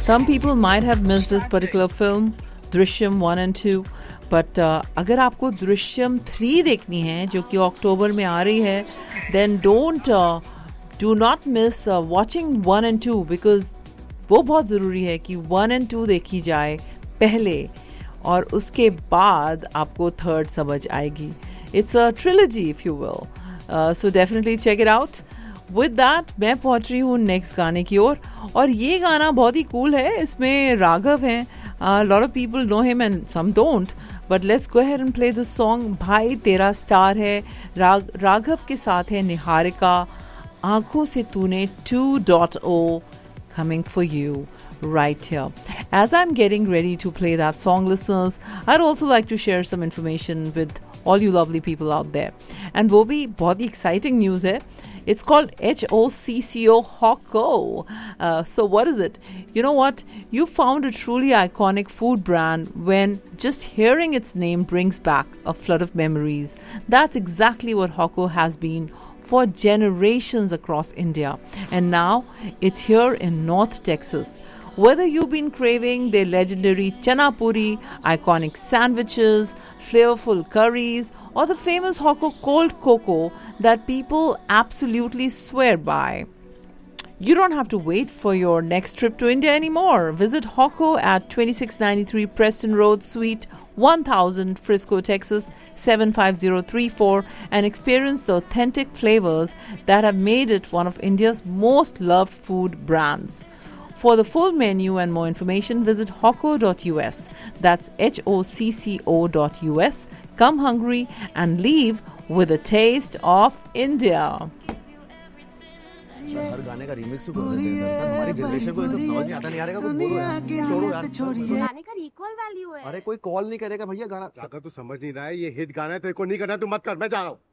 Some people might have missed this particular film, Drishyam 1 and 2, but अगर आपको Drishyam 3 देखनी है जो कि अक्टूबर में आ रही है, then do not miss watching 1 and 2 because वो बहुत ज़रूरी है कि 1 and 2 देखी जाए पहले और उसके बाद आपको थर्ड समझ आएगी. It's a trilogy if you will. So definitely check it out. With that, मैं पहुंच रही हूँ नेक्स्ट गाने की ओर और ये गाना बहुत ही कूल है. इसमें राघव हैं. A lot of people know him and some don't. But let's go ahead and play the song. भाई तेरा स्टार है. राघव के साथ है निहारिका. आंखों से तूने 2.0 coming for you right here. As I'm getting ready to play that song, listeners, I'd also like to share some information with all you lovely people out there. And वो भी बहुत ही exciting news है. It's called HOCCO Hocco. So what is it? You know what? You found a truly iconic food brand when just hearing its name brings back a flood of memories. That's exactly what Hocco has been for generations across India. And now it's here in North Texas. Whether you've been craving their legendary chana puri, iconic sandwiches, flavorful curries, or the famous Hocco cold cocoa that people absolutely swear by, you don't have to wait for your next trip to India anymore. Visit Hocco at 2693 Preston Road, Suite 1000, Frisco, Texas 75034 and experience the authentic flavors that have made it one of India's most loved food brands. For the full menu and more information, visit hocco.us. That's HOCCO.us. Come hungry and leave with a taste of India. हर गाने का remix तो कर देते हैं sir. हमारी generation को ये सब समझ नहीं आता. नहीं आ रहेगा कुछ बोलो यार. छोड़ो यार. गाने का इक्वल वैल्यू है. अरे कोई कॉल नहीं करेगा भैया गाना. अगर तू समझ नहीं रहा है ये हिट गाना है तेरे को नहीं करना. तू मत कर. मैं जा रहा हूँ.